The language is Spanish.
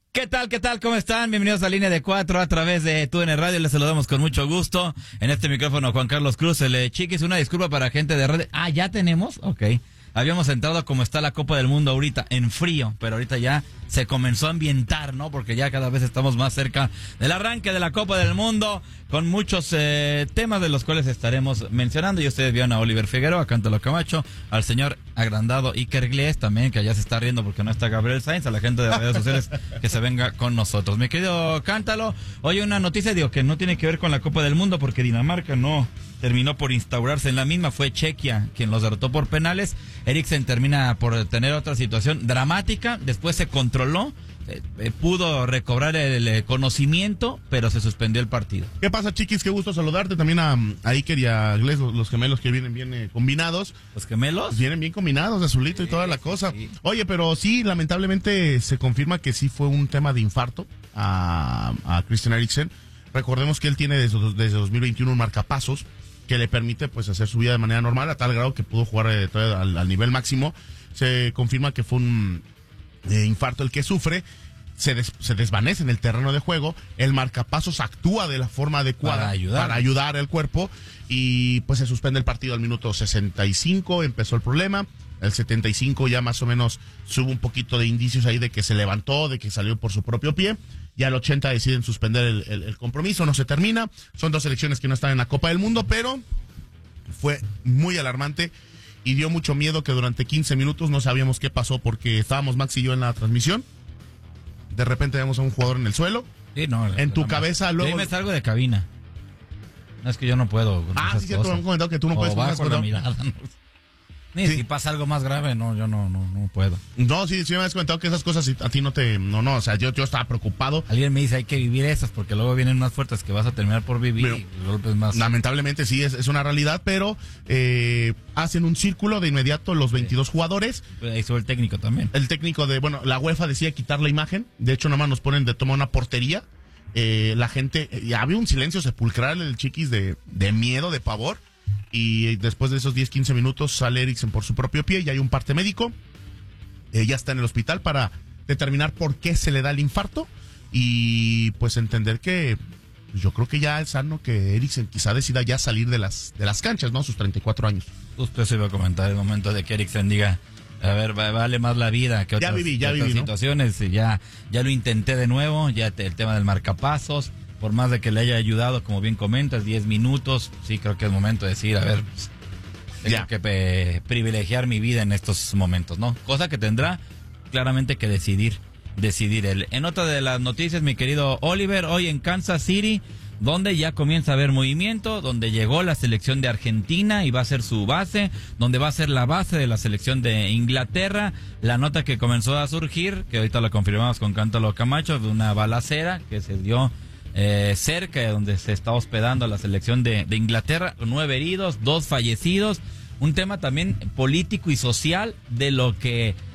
¿Qué tal? ¿Qué tal? ¿Cómo están? Bienvenidos a Línea de 4 a través de TUDN Radio. Les saludamos con mucho gusto. En este micrófono Juan Carlos Cruz, el Chiquis. Una disculpa para gente de red. Ah, ¿ya tenemos? Ok. Habíamos entrado como está la Copa del Mundo ahorita, en frío, pero ahorita ya se comenzó a ambientar, ¿no? Porque ya cada vez estamos más cerca del arranque de la Copa del Mundo, con muchos temas de los cuales estaremos mencionando. Y ustedes vieron a Oliver Figueroa, a Cántalo Camacho, al señor agrandado Iker Glies también, que allá se está riendo porque no está Gabriel Sainz, a la gente de las redes sociales que se venga con nosotros. Mi querido Cántalo, hoy una noticia, digo, que no tiene que ver con la Copa del Mundo, porque Dinamarca no terminó por instaurarse en la misma, fue Chequia quien los derrotó por penales. Eriksen termina por tener otra situación dramática, después se controló, pudo recobrar el conocimiento, pero se suspendió el partido. ¿Qué pasa, Chiquis? Qué gusto saludarte, también a Iker y a Glies, los gemelos que vienen bien combinados. ¿Los gemelos? Vienen bien combinados, azulito y toda la cosa. Sí. Oye, pero sí, lamentablemente se confirma que sí fue un tema de infarto a Christian Eriksen. Recordemos que él tiene desde 2021 un marcapasos que le permite pues hacer su vida de manera normal, a tal grado que pudo jugar al nivel máximo. Se confirma que fue un infarto el que sufre, se desvanece en el terreno de juego, el marcapasos actúa de la forma adecuada para ayudar al cuerpo y pues se suspende el partido al minuto 65, empezó el problema. El 75 ya más o menos hubo un poquito de indicios ahí de que se levantó, de que salió por su propio pie. Ya al 80 deciden suspender el compromiso, no se termina. Son dos selecciones que no están en la Copa del Mundo, pero fue muy alarmante y dio mucho miedo que durante 15 minutos no sabíamos qué pasó porque estábamos Max y yo en la transmisión. De repente vemos a un jugador en el suelo. Sí, no, en tu cabeza luego... Yo me salgo de cabina. No, es que yo no puedo. Sí, cierto, me han comentado que tú no puedes. Bajo la mirada, ¿no? Ni si pasa algo más grave, no, yo no puedo. No, sí me has comentado que esas cosas a ti no te... No, o sea, yo estaba preocupado. Alguien me dice, hay que vivir esas, porque luego vienen más fuertes que vas a terminar por vivir, pero, y golpes más... Lamentablemente sí, es una realidad, pero hacen un círculo de inmediato los 22 jugadores. Ahí sube el técnico también. El técnico la UEFA decía quitar la imagen, de hecho nomás nos ponen de toma una portería. La gente, había un silencio sepulcral, el Chiquis, de miedo, de pavor. Y después de esos 10-15 minutos sale Eriksen por su propio pie y hay un parte médico. Ya está en el hospital para determinar por qué se le da el infarto y pues entender que yo creo que ya es sano que Eriksen quizá decida ya salir de las canchas, ¿no? Sus 34 años. Usted se iba a comentar el momento de que Eriksen diga, a ver, vale más la vida que otras, ya viví, situaciones, ¿no? Ya lo intenté de nuevo, ya el tema del marcapasos. Por más de que le haya ayudado, como bien comentas, 10 minutos, sí creo que es momento de decir, a ver, pues, tengo que privilegiar mi vida en estos momentos, ¿no? Cosa que tendrá claramente que decidir él. En otra de las noticias, mi querido Oliver, hoy en Kansas City, donde ya comienza a haber movimiento, donde llegó la selección de Argentina y va a ser su base, donde va a ser la base de la selección de Inglaterra. La nota que comenzó a surgir, que ahorita la confirmamos con Cántalo Camacho, de una balacera que se dio cerca de donde se está hospedando la selección de Inglaterra, 9 heridos, 2 fallecidos, un tema también político y social de lo que